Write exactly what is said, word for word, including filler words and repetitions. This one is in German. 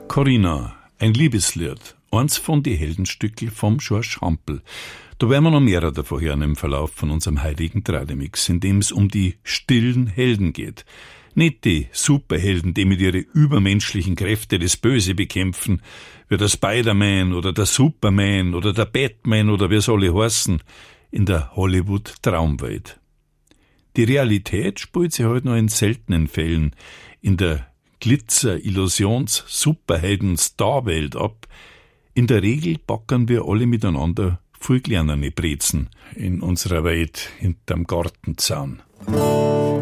Corinna, ein Liebeslied, eins von die Heldenstückel vom George Hampel. Da werden wir noch mehrere davon hören im Verlauf von unserem heutigen Trademix, in dem es um die stillen Helden geht. Nicht die Superhelden, die mit ihren übermenschlichen Kräften das Böse bekämpfen, wie der Spider-Man oder der Superman oder der Batman oder wie es alle heißen, in der Hollywood-Traumwelt. Die Realität spielt sich heute nur in seltenen Fällen in der Glitzer-Illusions-Superhelden-Starwelt ab. In der Regel backern wir alle miteinander viel kleinere Brezen in unserer Welt hinterm Gartenzaun.